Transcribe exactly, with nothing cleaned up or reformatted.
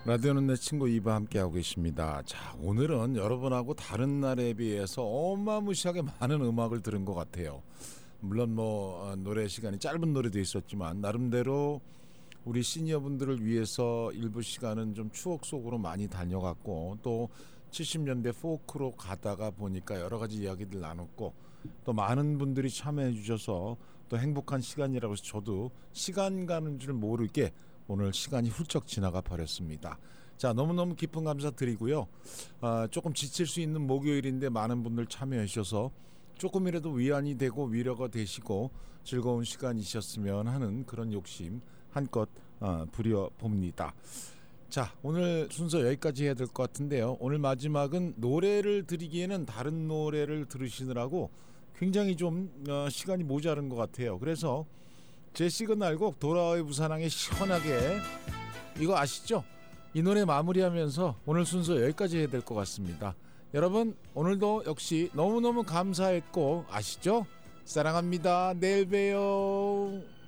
라디오는 내 친구 이바 함께하고 계십니다. 자, 오늘은 여러분하고 다른 날에 비해서 어마무시하게 많은 음악을 들은 것 같아요. 물론 뭐 노래 시간이 짧은 노래도 있었지만 나름대로 우리 시니어분들을 위해서 일부 시간은 좀 추억 속으로 많이 다녀갔고, 또 칠십 년대 포크로 가다가 보니까 여러 가지 이야기들 나눴고, 또 많은 분들이 참여해 주셔서 또 행복한 시간이라고 해서 저도 시간 가는 줄 모르게 오늘 시간이 훌쩍 지나가 버렸습니다. 자, 너무너무 깊은 감사 드리고요. 아, 조금 지칠 수 있는 목요일인데 많은 분들 참여해 주셔서 조금이라도 위안이 되고 위로가 되시고 즐거운 시간이셨으면 하는 그런 욕심 한껏 어, 부려봅니다. 자, 오늘 순서 여기까지 해야 될 것 같은데요. 오늘 마지막은 노래를 드리기에는 다른 노래를 들으시느라고 굉장히 좀 어, 시간이 모자른 것 같아요. 그래서 제 시그널곡 돌아와요 부산항에 시원하게, 이거 아시죠? 이 노래 마무리하면서 오늘 순서 여기까지 해야 될 것 같습니다. 여러분, 오늘도 역시 너무너무 감사했고, 아시죠? 사랑합니다. 내일 봬요.